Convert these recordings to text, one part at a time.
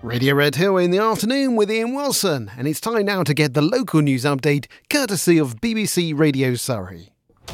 Radio Red Hill in the afternoon with Ian Wilson, and it's time now to get the local news update courtesy of BBC Radio Surrey.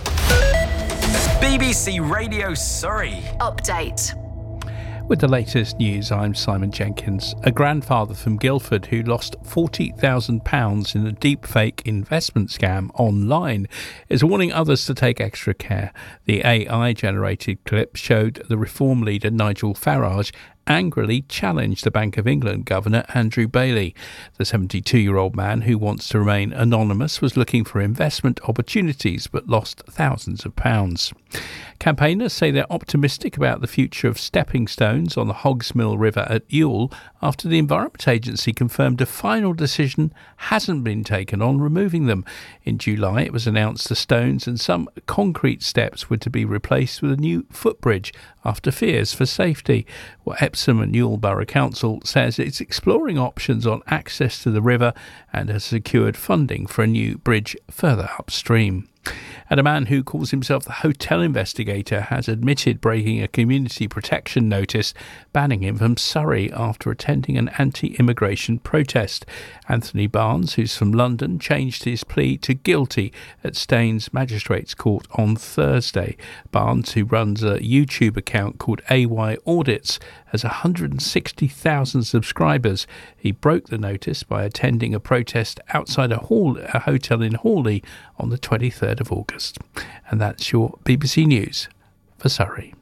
BBC Radio Surrey. Update. With the latest news, I'm Simon Jenkins. A grandfather from Guildford who lost £40,000 in a deepfake investment scam online is warning others to take extra care. The AI-generated clip showed the Reform leader Nigel Farage angrily challenged the Bank of England Governor Andrew Bailey. The 72-year-old man, who wants to remain anonymous, was looking for investment opportunities but lost thousands of pounds. Campaigners say they're optimistic about the future of stepping stones on the Hogsmill River at Ewell after the Environment Agency confirmed a final decision hasn't been taken on removing them. In July, it was announced the stones and some concrete steps were to be replaced with a new footbridge after fears for safety. Well, Epsom and Ewell Borough Council says it's exploring options on access to the river and has secured funding for a new bridge further upstream. And a man who calls himself the hotel investigator has admitted breaking a community protection notice banning him from Surrey after attending an anti-immigration protest. Anthony Barnes, who's from London, changed his plea to guilty at Staines Magistrates Court on Thursday. Barnes, who runs a YouTube account called AY Audits, has 160,000 subscribers. He broke the notice by attending a protest outside a hotel in Hawley on the 23rd of August. And that's your BBC News for Surrey.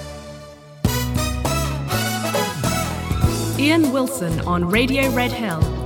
Ian Wilson on Radio Red Hill